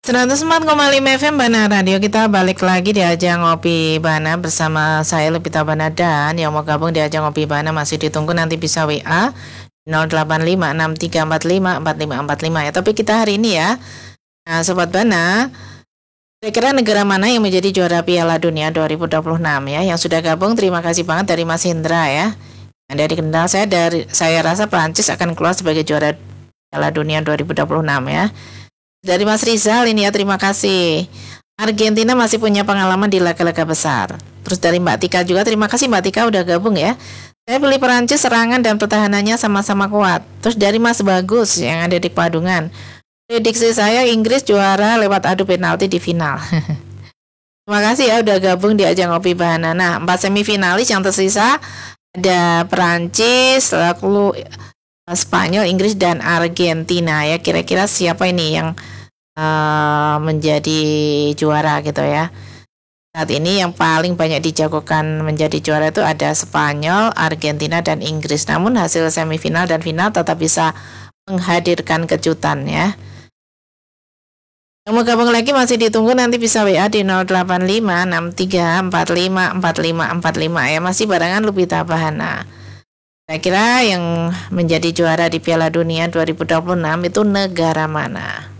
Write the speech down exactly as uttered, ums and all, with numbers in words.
seratus empat koma lima F M Bana Radio. Kita balik lagi di ajang Ngopi Bana bersama saya Lupita Bana, dan yang mau gabung di ajang Ngopi Bana masih ditunggu, nanti bisa W A nol delapan lima enam tiga empat lima empat lima empat lima ya. Tapi kita hari ini ya, nah Sobat Bana, kira-kira negara mana yang menjadi juara Piala Dunia dua ribu dua puluh enam ya? Yang sudah gabung terima kasih banget dari Mas Hendra ya. Yang dari Kendal, saya dari saya rasa Prancis akan keluar sebagai juara Piala Dunia dua ribu dua puluh enam ya. Dari Mas Rizal ini ya, terima kasih. Argentina masih punya pengalaman di laga-laga besar. Terus dari Mbak Tika juga, terima kasih Mbak Tika udah gabung ya. Saya pilih Perancis, serangan dan pertahanannya sama-sama kuat. Terus dari Mas Bagus yang ada di Padungan, prediksi saya Inggris juara lewat adu penalti di final. Terima kasih ya udah gabung di ajang Ngopi Bana. Nah, empat semifinalis yang tersisa ada Perancis, lalu Spanyol, Inggris, dan Argentina ya. Kira-kira siapa ini yang uh, menjadi juara gitu ya? Saat ini yang paling banyak dijagokan menjadi juara itu ada Spanyol, Argentina, dan Inggris. Namun hasil semifinal dan final tetap bisa menghadirkan kejutan ya. Yang mau gabung lagi masih ditunggu, nanti bisa W A di nol delapan lima enam tiga empat lima empat lima empat lima ya. Masih barengan Lupita Bahana. Kira-kira yang menjadi juara di Piala Dunia dua ribu dua puluh enam itu negara mana?